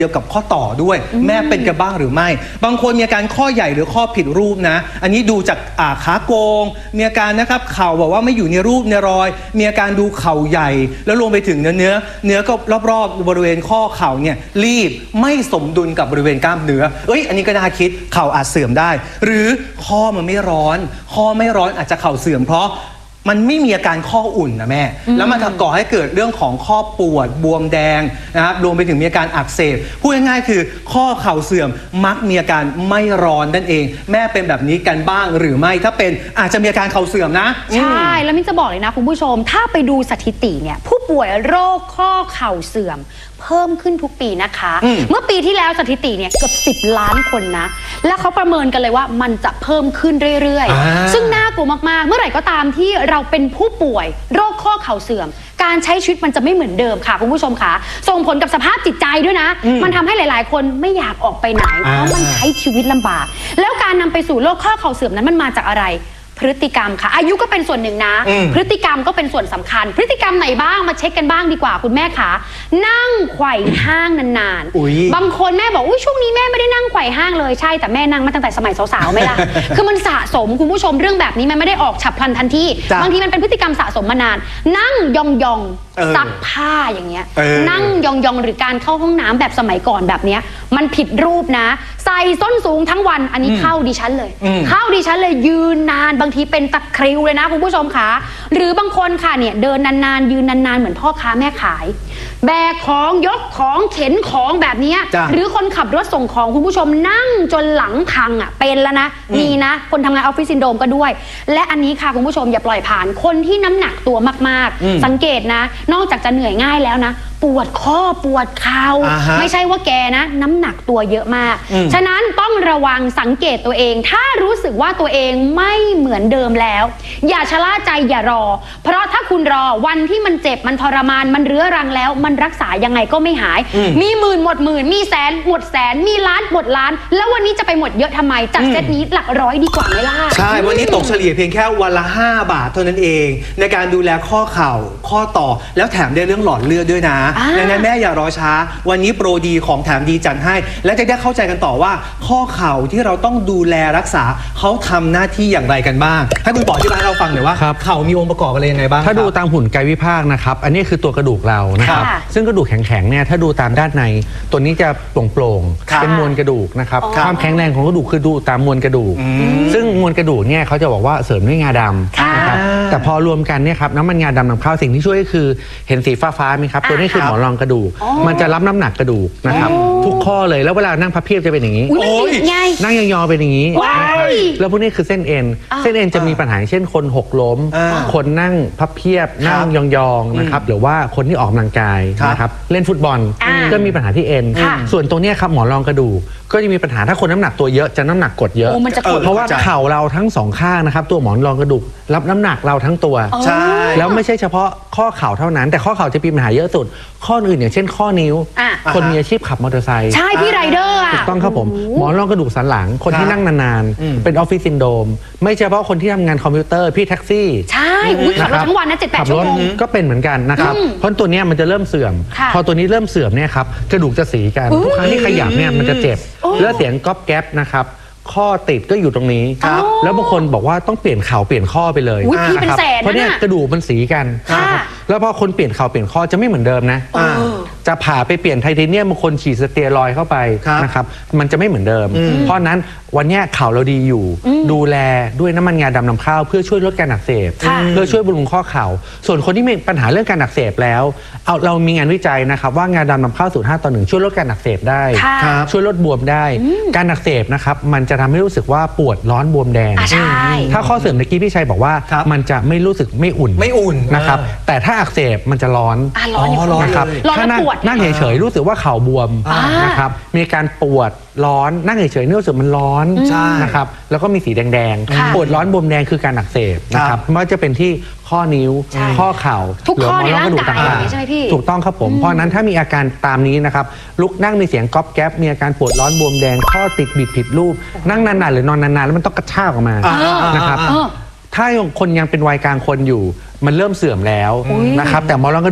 เกี่ยวกับข้อต่อด้วยแม่เป็นกันบ้างหรือไม่บางคนมีอาการข้อใหญ่หรือข้อผิดรูปนะอันนี้ดูจากขาโกงมีอาการนะครับเข่าบอกว่าไม่อยู่ในรูปในรอยมีอาการดูเข่าใหญ่แล้วรวมไปถึงเนื้อก็รอบๆบริเวณข้อเข่าเนี่ยรีบไม่สมดุลกับบริเวณกล้ามเนื้ออันนี้ก็น่าคิดเข่าอาจเสื่อมได้หรือข้อมันไม่ร้อนข้อไม่ร้อนอาจจะเข่าเสื่อมเพราะมันไม่มีอาการข้ออุ่นนะแม่แล้วมันก่อให้เกิดเรื่องของข้อปวดบวมแดงนะครับรวมไปถึงมีอาการอักเสบพูดง่ายๆคือข้อเข่าเสื่อมมักมีอาการไม่ร้อนนั่นเองแม่เป็นแบบนี้กันบ้างหรือไม่ถ้าเป็นอาจจะมีอาการเข่าเสื่อมนะใช่แล้วมิ้นจะบอกเลยนะคุณผู้ชมถ้าไปดูสถิติเนี่ยผู้ป่วยโรคข้อเข่าเสื่อมเพิ่มขึ้นทุกปีนะคะเมื่อปีที่แล้วสถิติเนี่ยเกือบ10 ล้านคนนะแล้วเขาประเมินกันเลยว่ามันจะเพิ่มขึ้นเรื่อยๆซึ่งน่ากลัวมากๆเมื่อไหร่ก็ตามที่เราเป็นผู้ป่วยโรคข้อเข่าเสื่อมการใช้ชีวิตมันจะไม่เหมือนเดิมค่ะคุณผู้ชมค่ะส่งผลกับสภาพจิตใจด้วยนะมันทำให้หลายๆคนไม่อยากออกไปไหนเพราะมันใช้ชีวิตลำบากแล้วการนำไปสู่โรคข้อเข่าเสื่อมนั้นมันมาจากอะไรพฤติกรรมค่ะอายุก็เป็นส่วนหนึ่งนะพฤติกรรมก็เป็นส่วนสำคัญพฤติกรรมไหนบ้างมาเช็คกันบ้างดีกว่าคุณแม่คะนั่งไขว่ห้างนานๆบางคนแม่บอกช่วงนี้แม่ไม่ได้นั่งไขว่ห้างเลยใช่แต่แม่นั่งมาตั้งแต่สมัยสาวๆไหมล่ะ คือมันสะสมคุณผู้ชมเรื่องแบบนี้มันไม่ได้ออกฉับพลันทันทีบางทีมันเป็นพฤติกรรมสะสมมานานนั่งยองๆซักผ้าอย่างเงี้ยนั่งยองๆหรือการเข้าห้องน้ำแบบสมัยก่อนแบบเนี้ยมันผิดรูปนะใส่ส้นสูงทั้งวันอันนี้เข้าดิฉันเลยยืนนานบางทีเป็นตะคริวเลยนะคุณผู้ชมคะหรือบางคนค่ะเนี่ยเดินนานๆยืนนานๆเหมือนพ่อค้าแม่ขายแบกของยกของเข็นของแบบนี้หรือคนขับรถส่งของคุณผู้ชมนั่งจนหลังพังเป็นแล้วนะนี่นะคนทำงานออฟฟิศซินโดรมก็ด้วยและอันนี้ค่ะคุณผู้ชมอย่าปล่อยผ่านคนที่น้ำหนักตัวมากๆสังเกตนะนอกจากจะเหนื่อยง่ายแล้วนะปวดข้อปวดเข่าไม่ใช่ว่าแกนะน้ำหนักตัวเยอะมากฉะนั้นต้องระวังสังเกตตัวเองถ้ารู้สึกว่าตัวเองไม่เหมือนเดิมแล้วอย่าชะล่าใจอย่ารอเพราะถ้าคุณรอวันที่มันเจ็บมันทรมานมันเรื้อรังแล้วมันรักษายังไงก็ไม่หายมีหมื่นหมดหมื่นมีแสนหมดแสนมีล้านหมดล้านแล้ววันนี้จะไปหมดเยอะทำไมจัดเซตนี้หลักร้อยดีกว่าไหมล่ะใช่วันนี้ตกเฉลี่ยเพียงแค่วันละ5 บาทเท่านั้นเองในการดูแลข้อเข่าข้อต่อแล้วแถมได้เรื่องหลอดเลือดด้วยนะดังนั้นแม่อย่ารอช้าวันนี้โปรดีของแถมดีจัดให้และจะได้เข้าใจกันต่อว่าข้อเข่าที่เราต้องดูแลรักษาเขาทำหน้าที่อย่างไรกันบ้างให้คุณปอที่บ้านเราฟังหน่อยว่าเข่ามีองค์ประกอบอะไรยังไงบ้างถ้าดูตามหุ่นกายวิภาคนะครับอันนี้คือตัวกระดูกเรานะครับซึ่งกระดูกแข็งๆเนี่ยถ้าดูตามด้านในตัวนี้จะโปร่งๆเป็นมวลกระดูกนะครับความแข็งแรงของกระดูกคือดูตามมวลกระดูกซึ่งมวลกระดูกเนี่ยเขาจะบอกว่าเสริมด้วยงาดำนะครับแต่พอรวมกันเนี่ยครับน้ำมันงาดำนำเข้าสิ่งที่ช่วยก็คือเห็นสีฟ้าๆไหมครับตัวนี้คือหมอนรองกระดูกมันจะรับน้ำหนักกระดูกนะครับทุกข้อเลยแล้วเวลานั่งพับเพียบจะเป็นอย่างนี้นั่งยองๆเป็นอย่างนี้แล้วพวกนี้คือเส้นเอ็นจะมีปัญหาเช่นคนหกล้มคนนั่งพับเพียบนั่งยองๆนะครับหรือว่าคนที่ออกกำลังกายนะครับเล่นฟุตบอลก็มีปัญหาที่เอ็นส่วนตรงนี้ครับหมอนรองกระดูกก็จะมีปัญหาถ้าคนน้ำหนักตัวเยอะจะน้ำหนักกดเยอะเพราะว่าเข่าเราทั้งสองข้างนะครับตัวหมอนรองกระดูกรับน้ำหนักเราทั้งตัวแล้วไม่ใช่เฉพาะข้อเข่าเท่านั้นแต่ข้อเข่าจะมีปัญหาเยอะสุดข้ออื่นอย่างเช่นข้อนิ้วคนมีอาชีพขับมอเตอร์ไซค์ใช่พี่ไรเดอร์ถูกต้องครับผมหมอนรองกระดูกสันหลังคนที่นั่งนานๆเป็นออฟฟิศซินโดรมไม่เฉพาะคนที่ทำงานคอมพิวเตอร์พี่แท็กซี่ใช่ขับรถทั้งวันนะ7-8 ชั่วโมงก็เป็นเหมือนกันนะครับเพราะตัวนี้มันจะเริ่มเสื่อมพอตัวนี้เริ่มเสื่อมเนี่ยครับกระดูกจะสีกันทุกครั้งที่ขยับเนี่ยมันจะเจ็บแล้วเสียงก๊อบแก๊บนะครับข้อติดก็อยู่ตรงนี้แล้วบางคนบอกว่าต้องเปลี่ยนเข่าเปลี่ยนข้อไปเลยนะครับเพราะเนี่ยกระดูกมันสีกันแล้วพอคนเปลี่ยนเข่าเปลี่ยนข้อจะไม่เหมือนเดิมนะจะผ่าไปเปลี่ยนไทเทเนียมบางคนฉีดสเตียรอยด์เข้าไปนะครับมันจะไม่เหมือนเดิมเพราะนั้นวันนี้เข่าเราดีอยู่ดูแลด้วยน้ำมันงาดำนำเข้าเพื่อช่วยลดการอักเสบเพื่อช่วยบำรุงข้อเข่าส่วนคนที่มีปัญหาเรื่องการอักเสบแล้วเรามีงานวิจัยนะครับว่างาดำนำเข้าสูตร5:1ช่วยลดการอักเสบได้ช่วยลดบวมได้การอักเสบนะครับมันจะทำให้รู้สึกว่าปวดร้อนบวมแดงถ้าข้อเสริมเมื่อกี้พี่ชัยบอกว่ามันจะไม่รู้สึกไม่อุ่นนะครับแต่ถ้าอักเสบมันจะร้อนนะครับถ้านั่งเฉยๆรู้สึกว่าเข่าบวมนะครับมีการปวดร้อนนั่งเฉยๆรู้สึกมันร้อนนะครับแล้วก็มีสีแดงๆปวดร้อนบวมแดงคือการอักเสบนะครับไม่ว่าจะเป็นที่ข้อนิ้วข้อเข่าหรือมอร่องกระดูกต่างๆถูกต้องครับผมเพราะนั้นถ้ามีอาการตามนี้นะครับลุกนั่งมีเสียงก๊อบแก๊บมีอาการปวดร้อนบวมแดงข้อติดบิดผิดรูปนั่งนานๆหรือนอนนานๆแล้วมันต้องกระชากออกมานะครับถ้าคนยังเป็นวัยกลางคนอยู่มันเริ่มเสื่อมแล้วนะครับแต่มอร่องกระดูก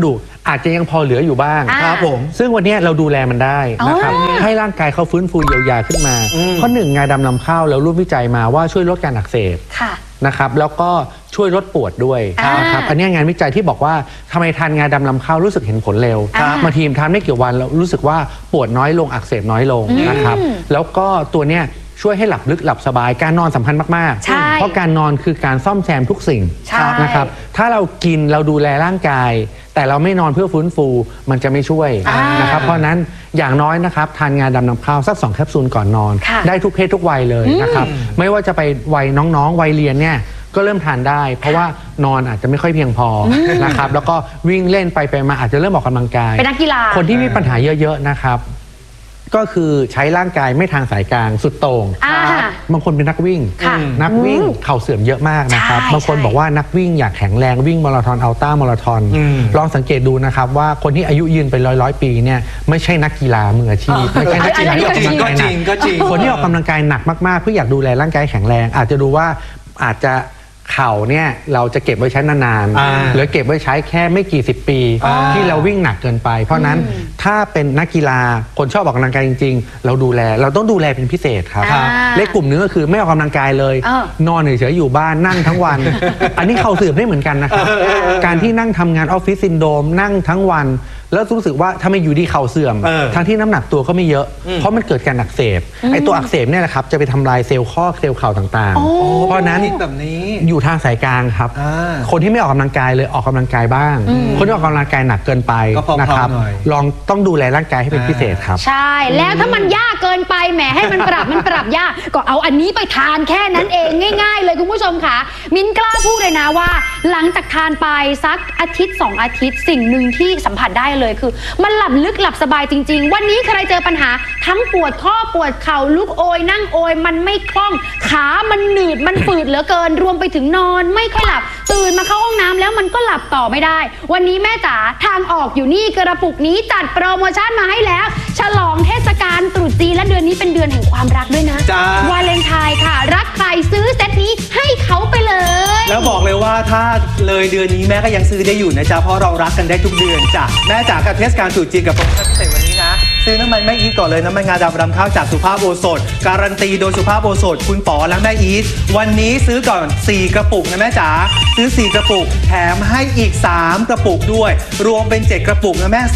อาจจะยังพอเหลืออยู่บ้างครับผมซึ่งวันนี้เราดูแลมันได้นะครับให้ร่างกายเขาฟื้นฟูเยียวยาขึ้นมาเพราะหนึ่งงาดำนำเข้าแล้วร่วมวิจัยมาว่าช่วยลดการอักเสบค่ะนะครับแล้วก็ช่วยลดปวดด้วยนะครับอันนี้งานวิจัยที่บอกว่าทำไมทานงาดำนำเข้ารู้สึกเห็นผลเร็วบางทีทานไม่กี่วันแล้วรู้สึกว่าปวดน้อยลงอักเสบน้อยลงนะครับแล้วก็ตัวเนี้ยช่วยให้หลับลึกหลับสบายการนอนสำคัญมากๆเพราะการนอนคือการซ่อมแซมทุกสิ่งนะครับถ้าเรากินเราดูแลร่างกายแต่เราไม่นอนเพื่อฟื้นฟูมันจะไม่ช่วยนะครับเพราะนั้นอย่างน้อยนะครับทานงาดำนำเข้าสัก2 แคปซูลก่อนนอนได้ทุกเพศทุกวัยเลยนะครับไม่ว่าจะไปวัยน้องๆวัยเรียนเนี่ยก็เริ่มทานได้เพราะว่านอนอาจจะไม่ค่อยเพียงพอนะครับแล้วก็วิ่งเล่นไปมาอาจจะเริ่มออกกำลังกายเป็นนักกีฬาคนที่มีปัญหาเยอะๆนะครับก็คือใช้ร่างกายไม่ทางสายกลางสุดโต่งบางคนเป็นนักวิ่งนักวิ่งเข่าเสื่อมเยอะมากนะครับบางคนบอกว่านักวิ่งอยากแข็งแรงวิ่งมาราธอนอัลต้ามาราธอนลองสังเกตดูนะครับว่าคนที่อายุยืนเป็นร้อยปีเนี่ยไม่ใช่นักกีฬามืออาชีพไม่ใช่นักกีฬาที่ออกกำลังกายหนักคนที่ออกกำลังกายหนักมากๆเพื่ออยากดูแลร่างกายแข็งแรงอาจจะดูว่าอาจจะเข่าเนี่ยเราจะเก็บไว้ใช้นานๆหรือเก็บไว้ใช้แค่ไม่กี่10 ปีที่เราวิ่งหนักเกินไปเพราะนั้นถ้าเป็นนักกีฬาคนชอบออกกำลังกายจริงๆเราต้องดูแลเป็นพิเศษครับและกลุ่มนึงก็คือไม่ออกกำลังกายเลยนอนเฉยๆอยู่บ้านนั่งทั้งวัน อันนี้เข่าเสื่อมได้เหมือนกันนะครับการที่นั่งทำงานออฟฟิศซินโดรมนั่งทั้งวันแล้วรู้สึกว่าถ้าไม่อยู่ดีเข่าเสื่อมทั้งที่น้ำหนักตัวก็ไม่เยอะเพราะมันเกิดการอักเสบไอ้ตัวอักเสบเนี่ยแหละครับจะไปทำลายเซลล์ข้อเซลล์เข่าต่างๆเพราะนั้นแบบนี้อยู่ทางสายกลางครับคนที่ไม่ออกกำลังกายเลยออกกำลังกายบ้างคนที่ออกกำลังกายหนักเกินไปนะครับลองต้องดูแลร่างกายให้เป็นพิเศษครับใช่แล้วถ้ามันยากเกินไปแหมให้มันปรับยากก็เอาอันนี้ไปทานแค่นั้นเองง่ายๆเลยคุณผู้ชมค่ะมิ้นกล้าพูดเลยนะว่าหลังจากทานไปสักอาทิตย์2 อาทิตย์สิ่งหนึ่งที่สัมผัสได้เลยคือมันหลับลึกหลับสบายจริงๆวันนี้ใครเจอปัญหาทั้งปวดข้อปวดเข่าลุกโอยนั่งโอยมันไม่คล่องขามันหนืดมันฝืดเหลือเกินรวมไปถึงนอนไม่ค่อยหลับตื่นมาเข้าห้องน้ำแล้วมันก็หลับต่อไม่ได้วันนี้แม่จ๋าทางออกอยู่นี่กระปุกนี้จัดโปรโมชั่นมาให้แล้วฉลองเทศกาลตรุษจีนและเดือนนี้เป็นเดือนแห่งความรักด้วยนะวาเลนไทน์ค่ะรักใครซื้อเซตนี้ให้เขาไปเลยแล้วบอกเลยว่าถ้าเลยเดือนนี้แม่ก็ยังซื้อได้อยู่นะจ๊ะเพราะเรารักกันได้ทุกเดือนจ้ะแม่จ๋ากับเทศกาลตรุษจีนกับโปรโมชั่นพิเศษวันนี้นะซื้อน้ำมันแม่อีทก่อนเลยน้ำมันงาดำรำข้าวจากสุภาพโอสถการันตีโดยสุภาพโอสถคุณป๋อและแม่อีทวันนี้ซื้อก่อน4 กระปุกนะแม่จ๋าซื้อ4 กระปุกแถมให้อีก3 กระปุกด้วยรวมเป็น7 กระปุกนะแม่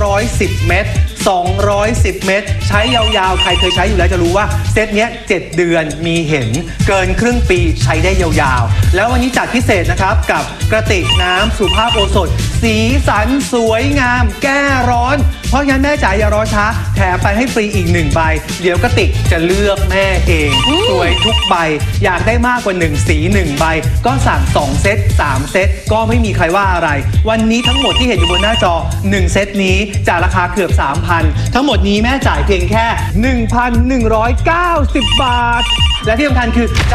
210 เม็ด210 เม็ดใช้ยาวๆใครเคยใช้อยู่แล้วจะรู้ว่าเซตเนี้ย7 เดือนมีเห็นเกินครึ่งปีใช้ได้ยาวๆแล้ววันนี้จัดพิเศษนะครับกับกระติกน้ำสุภาพโอสถสีสันสวยงามแก้ร้อนเพราะงั้นแม่จ๋าอย่ารอช้าแถมไปให้ฟรีอีก1 ใบเดี๋ยวกระติกจะเลือกแม่เองสวยทุกใบอยากได้มากกว่า1 สี1 ใบก็สั่ง2 เซต3 เซตก็ไม่มีใครว่าอะไรวันนี้ทั้งหมดที่เห็นอยู่บนหน้าจอ1 เซตนี้จากราคาเกือบ 3,000 ทั้งหมดนี้แม่จ่ายเพียงแค่ 1,190 บาทและที่สำคัญคือ